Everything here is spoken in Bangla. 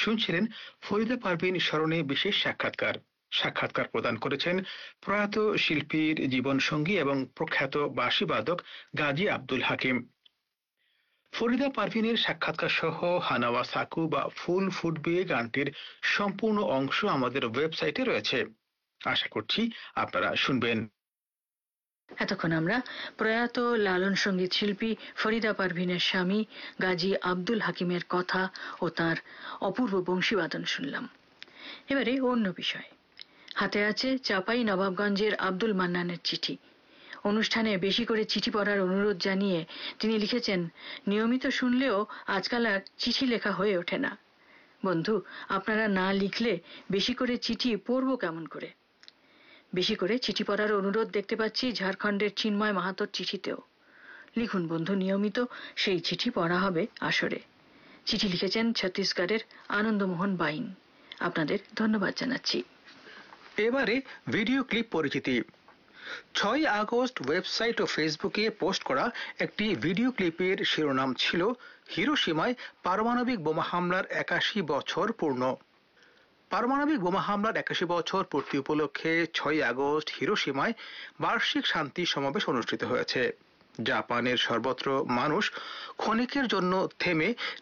শুনছিলেন ফরিদা পারভীন স্মরণে বিশেষ সাক্ষাৎকার। সাক্ষাৎকার প্রদান করেছেন প্রয়াত শিল্পীর জীবনসঙ্গী এবং প্রখ্যাত বাঁশিবাদক গাজী আব্দুল হাকিম। ফরিদা পারভীনের সাক্ষাৎকার সহ হানাওয়া সাকু বা ফুল ফুটবে গানটির সম্পূর্ণ অংশ আমাদের ওয়েবসাইটে রয়েছে। আশা করছি আপনারা শুনবেন। এতক্ষণ আমরা প্রয়াত লালন সঙ্গীত শিল্পী ফরিদা পারভীনের স্বামী গাজী আব্দুল হাকিমের কথা ও তার অপূর্ব বংশীবাদন শুনলাম। এবারে অন্য বিষয়। হাতে আছে চাঁপাই নবাবগঞ্জের আব্দুল মান্নানের চিঠি। অনুষ্ঠানে বেশি করে চিঠি পড়ার অনুরোধ জানিয়ে তিনি লিখেছেন, নিয়মিত শুনলেও আজকাল আর চিঠি লেখা হয়ে ওঠে না। বন্ধু, আপনারা না লিখলে বেশি করে চিঠি পড়ব কেমন করে? বেশি করে চিঠি পড়ার অনুরোধ দেখতে পাচ্ছি ঝাড়খণ্ডের চিন্ময় মাহাতোর চিঠিতেও। লিখুন বন্ধু, নিয়মিত সেই চিঠি পড়া হবে আসরে। চিঠি লিখেছেন ছত্তিশগড়ের আনন্দমোহন বাইন। আপনাদের ধন্যবাদ জানাচ্ছি। এবারে ভিডিও ক্লিপ পরিচিতি। 6 আগস্ট ওয়েবসাইট ও ফেসবুকে পোস্ট করা একটি ভিডিও ক্লিপের শিরোনাম ছিল হিরোশিমায় পারমাণবিক বোমা হামলার 81 বছর পূর্ণ। পারমাণবিক বোমা হামলার 81 বছর পূর্তি উপলক্ষে 6 আগস্ট হিরোশিমায় বার্ষিক শান্তি সমাবেশ অনুষ্ঠিত হয়েছে। জাপানের সর্বত্র মানুষ ক্ষণিকের জন্য থেমে